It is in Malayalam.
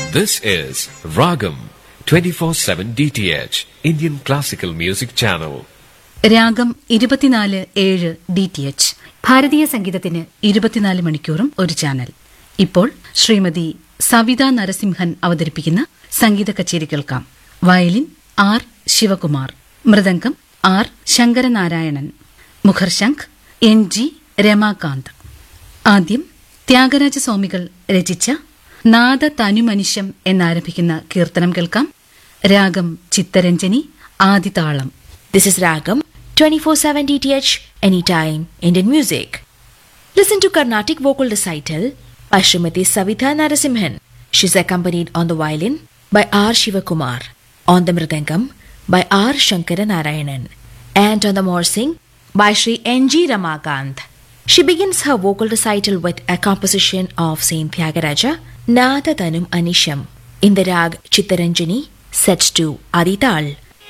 This is Ragam 24/7 DTH Indian Classical Music Channel. രാഗം 24/7 DTH ഭാരതീയ സംഗീതത്തിന് 24 മണിക്കൂറും ഒരു ചാനൽ. ഇപ്പോൾ ശ്രീമതി സവിത നരസിംഹൻ അവതരിപ്പിക്കുന്ന സംഗീത കച്ചേരി കേൾക്കാം. Violin R Shivakumar, mridangam R Sankaranarayanan, മുഖർശംഖ് NG Ramakant. ആദ്യം ത്യാഗരാജസ്വാമികൾ രചിച്ച നാദ തനുമനിശം എന്നാരംഭിക്കുന്ന കീർത്തനം കേൾക്കാം. രാഗം ചിത്തരഞ്ജനി, ആദിതാളം. This is Ragam 24/7 DTH Anytime Indian Music. Listen to Carnatic vocal recital by Srimati Savitha Narasimhan. She is accompanied on the violin by R. Shivakumar, on the mridangam by R. Shankaranarayanan, and on the morsing by Sri NG Ramakant. She begins her vocal recital with a composition of Saint Tyagaraja, Nada Tanum Anisham, in the rag Chittaranjani, set to Adital.